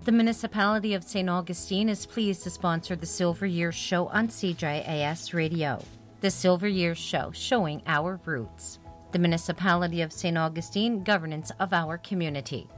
The Municipality of St. Augustine is pleased to sponsor the Silver Years Show on CJAS Radio. The Silver Years Show, showing our roots. The Municipality of St. Augustine, governance of our community.